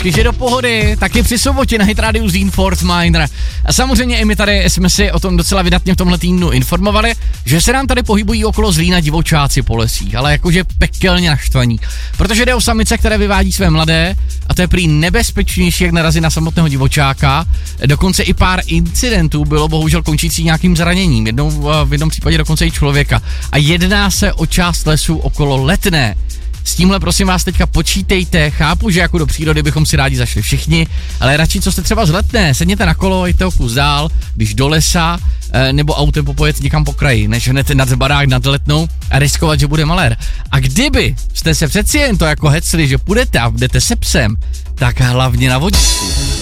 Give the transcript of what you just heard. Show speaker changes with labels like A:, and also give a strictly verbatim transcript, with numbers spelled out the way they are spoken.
A: hezky, že do pohody, taky při sobotě na Hit Radio Zeen Fort Minor. A samozřejmě i my tady jsme si o tom docela vydatně v tomhle týdnu informovali, že se nám tady pohybují okolo Zlína divočáci po lesích, ale jakože pekelně naštvaní. Protože jde o samice, které vyvádí své mladé, a to je prý nebezpečnější, jak narazit na samotného divočáka. Dokonce i pár incidentů bylo bohužel končící nějakým zraněním, jednou, v jednom případě dokonce i člověka. A jedná se o část lesu okolo Letné. S tímhle prosím vás teďka počítejte, chápu, že jako do přírody bychom si rádi zašli všichni, ale radši co jste třeba z Letné, sedněte na kolo, jděte o kus dál, když do lesa, nebo autem popojet někam po kraji, než hned nad barák nad Letnou a riskovat, že bude malér. A kdyby jste se přeci jen to jako hecli, že půjdete a jdete se psem, tak hlavně na vodítku.